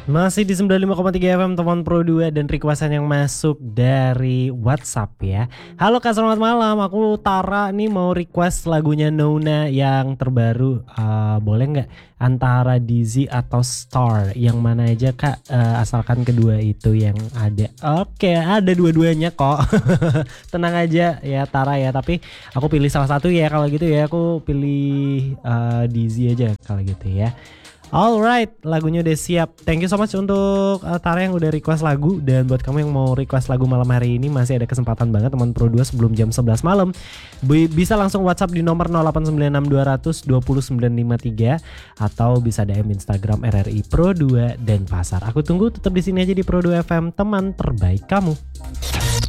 Masih di 95,3 FM teman Pro 2 dan requestan yang masuk dari WhatsApp ya. Halo Kak, selamat malam. Aku Tara nih mau request lagunya Nona yang terbaru. Boleh nggak antara Dizzy atau Star? Yang mana aja Kak? Asalkan kedua itu yang ada. Oke, ada dua-duanya kok. Tenang aja ya Tara ya. Tapi aku pilih salah satu ya kalau gitu ya. Aku pilih Dizzy aja kalau gitu ya. Alright, lagunya udah siap. Thank you so much untuk Tara yang udah request lagu. Dan buat kamu yang mau request lagu malam hari ini, masih ada kesempatan banget teman Pro 2 sebelum jam 11 malam. Bisa langsung WhatsApp di nomor 0896 200 20953 atau bisa DM Instagram RRI Pro 2 dan Pasar. Aku tunggu tetap di sini aja di Pro 2 FM, teman terbaik kamu.